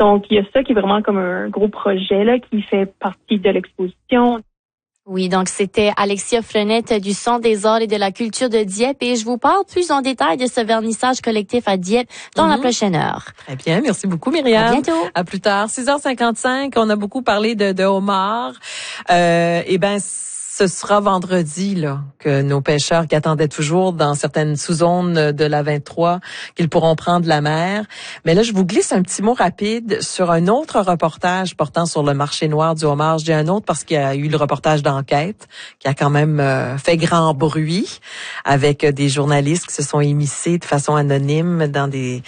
Donc, il y a ça qui est vraiment comme un gros projet là qui fait partie de l'exposition. Oui, donc c'était Alexia Frenette du Centre des arts et de la culture de Dieppe et je vous parle plus en détail de ce vernissage collectif à Dieppe dans la prochaine heure. Très bien, merci beaucoup Myriam. À bientôt. À plus tard. 6h55, on a beaucoup parlé de homards. Ce sera vendredi là que nos pêcheurs qui attendaient toujours dans certaines sous-zones de la 23 qu'ils pourront prendre la mer. Mais là, je vous glisse un petit mot rapide sur un autre reportage portant sur le marché noir du homard. Je dis un autre parce qu'il y a eu le reportage d'enquête qui a quand même fait grand bruit avec des journalistes qui se sont immiscés de façon anonyme dans des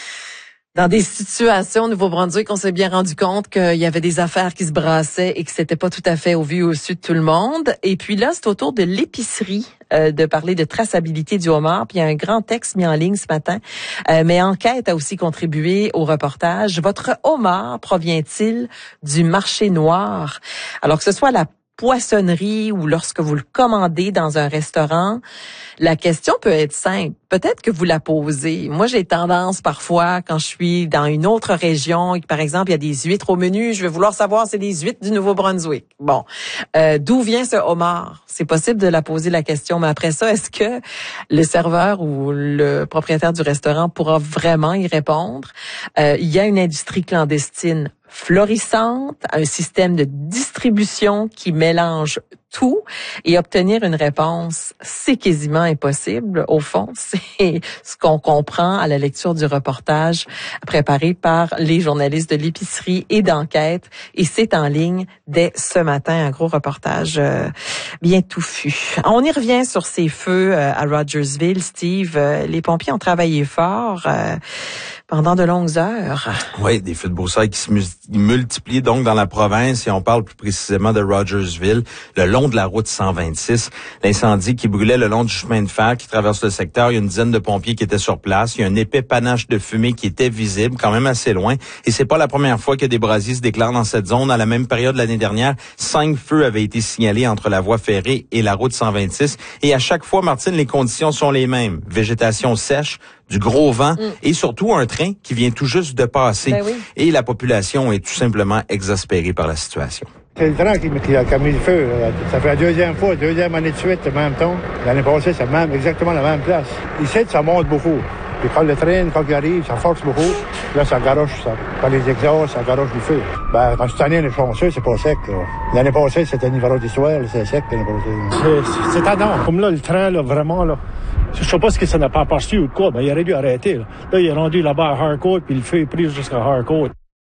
situations au Nouveau-Brunswick, on s'est bien rendu compte qu'il y avait des affaires qui se brassaient et que c'était pas tout à fait au vu au su de tout le monde. Et puis là, c'est au tour de l'épicerie de parler de traçabilité du homard. Puis il y a un grand texte mis en ligne ce matin. Mais Enquête a aussi contribué au reportage. Votre homard provient-il du marché noir? Alors que ce soit la poissonnerie ou lorsque vous le commandez dans un restaurant, la question peut être simple. Peut-être que vous la posez. Moi, j'ai tendance parfois, quand je suis dans une autre région et que, par exemple, il y a des huîtres au menu, je vais vouloir savoir c'est des huîtres du Nouveau-Brunswick. Bon, d'où vient ce homard? C'est possible de la poser la question, mais après ça, est-ce que le serveur ou le propriétaire du restaurant pourra vraiment y répondre? Il y a une industrie clandestine florissante, un système de distribution qui mélange tout et obtenir une réponse, c'est quasiment impossible. Au fond, c'est ce qu'on comprend à la lecture du reportage préparé par les journalistes de l'épicerie et d'enquête. Et c'est en ligne dès ce matin, un gros reportage bien touffu. On y revient sur ces feux à Rogersville, Steve. Les pompiers ont travaillé fort pendant de longues heures. Oui, des feux de broussailles qui se multiplient donc dans la province et on parle plus précisément de Rogersville, le long de la route 126. L'incendie qui brûlait le long du chemin de fer qui traverse le secteur, il y a une dizaine de pompiers qui étaient sur place. Il y a un épais panache de fumée qui était visible, quand même assez loin. Et c'est pas la première fois que des brasiers se déclarent dans cette zone. À la même période l'année dernière, 5 feux avaient été signalés entre la voie ferrée et la route 126. Et à chaque fois, Martine, les conditions sont les mêmes. Végétation sèche, du gros vent et surtout un train qui vient tout juste de passer. Ben oui. Et la population est tout simplement exaspérée par la situation. C'est le train qui a mis le feu. Ça fait la deuxième année de suite, le même temps. L'année passée, c'est exactement la même place. Ici, ça monte beaucoup. Puis quand le train, quand il arrive, ça force beaucoup. Là, ça garoche, ça. Quand les exhausts, ça garoche du feu. Quand cette année, on est chanceux, c'est pas sec, là. L'année passée, c'était un niveau d'histoire, c'est sec, l'année passée. C'est tendance. Comme là, le train, là, vraiment, là. Je sais pas ce que ça n'a pas aperçu ou de quoi, il aurait dû arrêter, là. Là, il est rendu là-bas à Harcourt, puis le feu est pris jusqu'à Harcourt.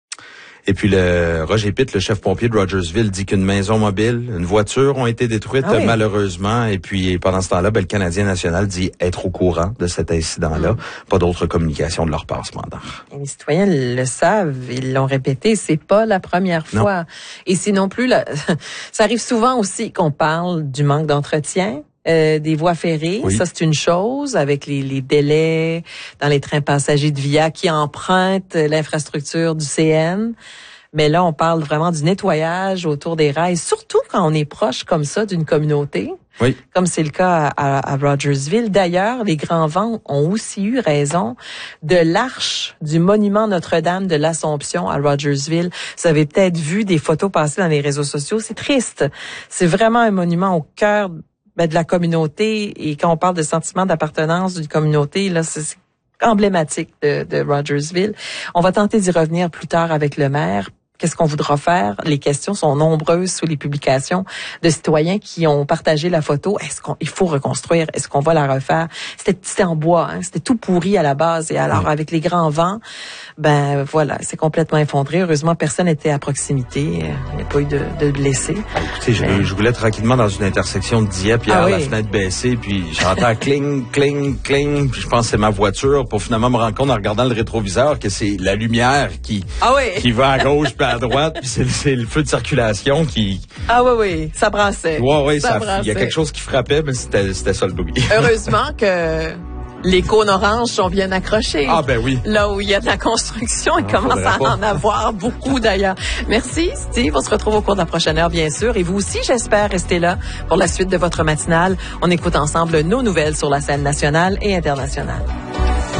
Et puis le Roger Pitt, le chef pompier de Rogersville, dit qu'une maison mobile, une voiture ont été détruites malheureusement. Et puis pendant ce temps-là, le Canadien national dit être au courant de cet incident-là. Pas d'autres communications de leur part ce matin. Les citoyens le savent, ils l'ont répété, c'est pas la première fois. Et c'est non plus ça arrive souvent aussi qu'on parle du manque d'entretien. Des voies ferrées, ça c'est une chose, avec les délais dans les trains passagers de VIA qui empruntent l'infrastructure du CN. Mais là, on parle vraiment du nettoyage autour des rails, surtout quand on est proche comme ça d'une communauté, comme c'est le cas à Rogersville. D'ailleurs, les grands vents ont aussi eu raison de l'arche du monument Notre-Dame de l'Assomption à Rogersville. Vous avez peut-être vu des photos passer dans les réseaux sociaux. C'est triste. C'est vraiment un monument au cœur de la communauté, et quand on parle de sentiment d'appartenance d'une communauté, là, c'est emblématique de Rogersville. On va tenter d'y revenir plus tard avec le maire. Qu'est-ce qu'on voudra faire? Les questions sont nombreuses sous les publications de citoyens qui ont partagé la photo. Est-ce qu'il faut reconstruire? Est-ce qu'on va la refaire? C'était en bois, c'était tout pourri à la base. Et alors, avec les grands vents, voilà, c'est complètement effondré. Heureusement, personne n'était à proximité. Il n'y a pas eu de blessés. Écoutez, je roulais tranquillement dans une intersection de Dieppe hier, la fenêtre baissée, puis j'entends cling, cling, cling, puis je pense que c'est ma voiture, pour finalement me rendre compte en regardant le rétroviseur que c'est la lumière qui va à gauche puis à droite, puis c'est le feu de circulation qui... ça brassait. Il y a quelque chose qui frappait, mais c'était ça le bruit. Heureusement que les cônes oranges sont bien accrochées. Ah ben oui. Là où il y a de la construction, il commence à en avoir beaucoup d'ailleurs. Merci Steve, on se retrouve au cours de la prochaine heure bien sûr. Et vous aussi, j'espère, restez là pour la suite de votre matinale. On écoute ensemble nos nouvelles sur la scène nationale et internationale.